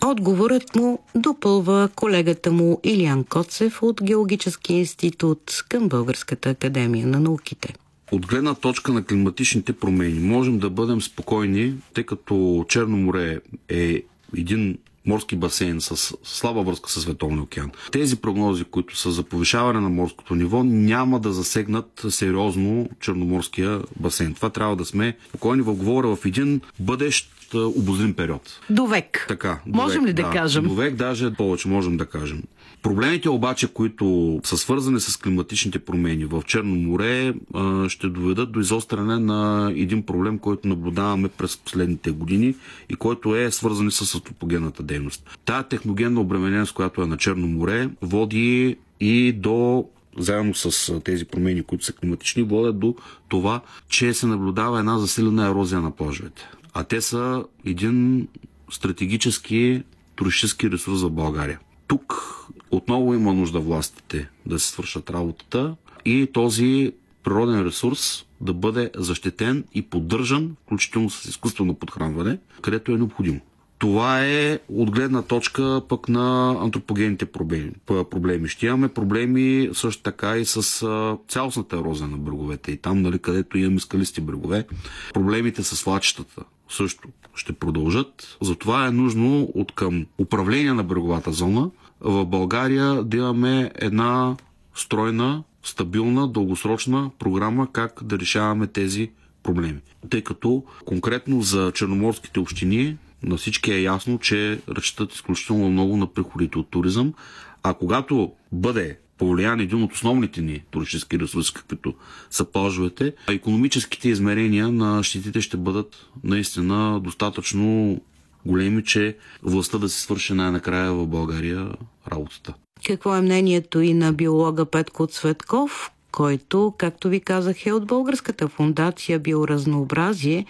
Отговорът му допълва колегата му Илиян Коцев от Геологическия институт към Българската академия на науките. От гледна точка на климатичните промени можем да бъдем спокойни, тъй като Черно море е един морски басейн с слаба връзка с Световния океан. Тези прогнози, които са за повишаване на морското ниво, няма да засегнат сериозно Черноморския басейн. Това трябва да сме спокойни. Говоря в един бъдещ обозрим период. До век. Така, можем ли да кажем? До век, даже повече можем да кажем. Проблемите обаче, които са свързани с климатичните промени в Черно море, ще доведат до изостряне на един проблем, който наблюдаваме през последните години и който е свързан с антропогенната дейност. Тая техногенна обремененост, която е на Черно море, води и до, заедно с тези промени, които са климатични, водят до това, че се наблюдава една засилена ерозия на плажовете. А те са един стратегически туристически ресурс за България. Тук отново има нужда властите да се свършат работата и този природен ресурс да бъде защитен и поддържан, включително с изкуствено подхранване, където е необходимо. Това е от гледна точка пък на антропогенните проблеми. Ще имаме проблеми също така и с цялостната ерозия на бреговете. И там, където имаме скалисти брегове, проблемите с свлачищата също ще продължат. Затова е нужно от към управление на бреговата зона в България да имаме една стройна, стабилна, дългосрочна програма как да решаваме тези проблеми. Тъй като конкретно за черноморските общини на всички е ясно, че разчитат изключително много на приходите от туризъм, а когато бъде повлиян един от основните ни туристически ресурси, каквито са плажовете, икономическите измерения на щетите ще бъдат наистина достатъчно големи, че властта да се свърши най-накрая в България работата. Какво е мнението и на биолога Петко Цветков, който, както ви казах, е от Българската фондация Биоразнообразие,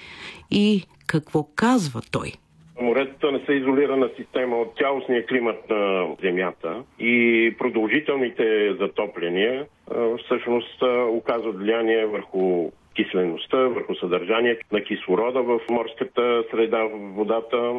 и какво казва той? Моретата не са изолирана система от цялостния климат на Земята и продължителните затопляния всъщност оказват влияние върху кислеността, върху съдържанието на кислорода в морската среда, в водата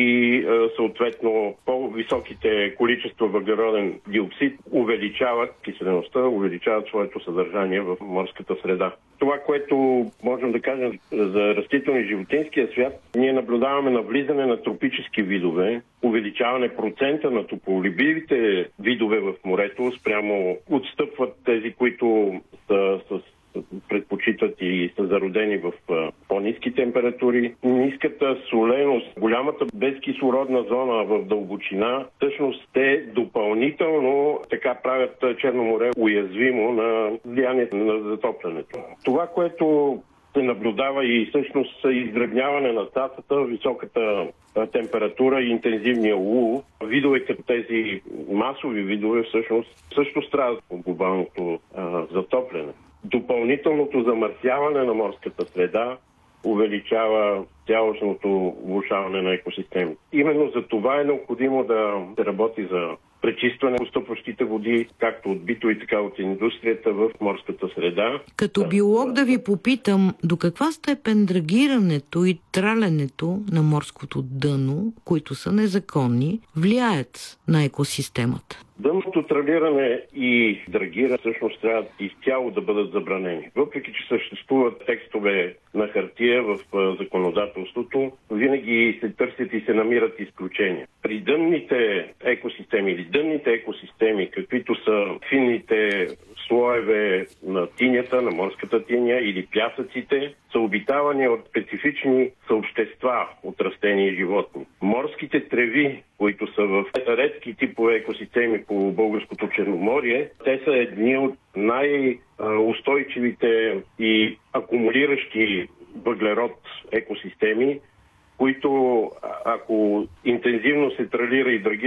и съответно по-високите количества въглероден диоксид увеличават кислеността, увеличават своето съдържание в морската среда. Това, което можем да кажем за растително и животинския свят, ние наблюдаваме навлизане на тропически видове, увеличаване процента на тополюбивите видове в морето, спрямо отстъпват тези, които са предпочитат и са зародени в по-ниски температури. Ниската соленост, голямата безкислородна зона в дълбочина, всъщност те допълнително така правят Черно море уязвимо на влиянието на затоплянето. Това, което се наблюдава и всъщност издребняване на статата, високата температура и интензивния улов, видове като тези масови видове всъщност също страдат от глобалното затопляне. Допълнителното замърсяване на морската среда увеличава цялостното влошаване на екосистеми. Именно за това е необходимо да се работи за пречистване на постъпващите води, както от битови, така от индустрията в морската среда. Като биолог да ви попитам, до каква степен драгирането и траленето на морското дъно, които са незаконни, влияят на екосистемата? Дънното тралиране и драгира всъщност трябва изцяло да бъдат забранени. Въпреки че съществуват текстове на хартия в законодателството, винаги се търсят и се намират изключения. При дънните екосистеми или дънните екосистеми, каквито са финните слоеве на тинята, на морската тиня или пясъците, са обитавани от специфични съобщества от растения и животни. Морските треви, които са в редки типове екосистеми по българското Черноморие, те са едни от най-устойчивите и акумулиращи въглерод екосистеми, които ако интензивно се тралира и драгира